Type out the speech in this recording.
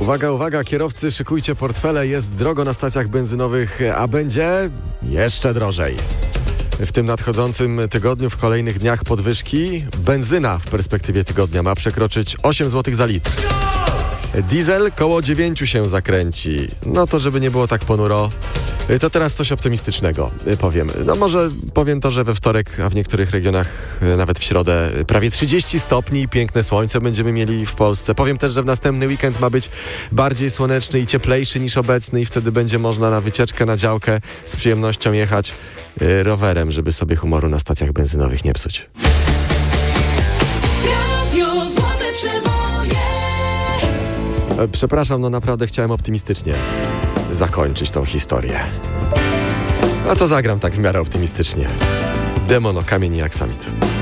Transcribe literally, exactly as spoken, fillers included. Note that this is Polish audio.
Uwaga, uwaga, kierowcy, szykujcie portfele, jest drogo na stacjach benzynowych, a będzie jeszcze drożej. W tym nadchodzącym tygodniu, w kolejnych dniach podwyżki, benzyna w perspektywie tygodnia ma przekroczyć osiem złotych za litr. Diesel koło dziewięciu się zakręci. No to żeby nie było tak ponuro, to teraz coś optymistycznego powiem. No może powiem to, że we wtorek, a w niektórych regionach nawet w środę prawie trzydzieści stopni i piękne słońce będziemy mieli w Polsce. Powiem też, że w następny weekend ma być bardziej słoneczny i cieplejszy niż obecny i wtedy będzie można na wycieczkę, na działkę z przyjemnością jechać rowerem, żeby sobie humoru na stacjach benzynowych nie psuć. Przepraszam, no naprawdę chciałem optymistycznie zakończyć tą historię. A to zagram tak w miarę optymistycznie. Demon o kamień i aksamit.